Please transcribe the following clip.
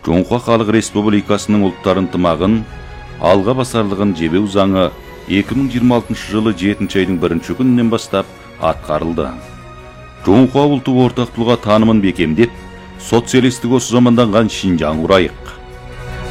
Жоңқа Халық Республикасының ұлттар ынтымағын алға басарлығын жебеу заңы 2026 жылы 7 айдың 1 күнінен бастап атқарылды. Жоңқа ұлты ортақтылығы танымын бекемдеп, социалистік осы заманданған Шинжаң құрайық.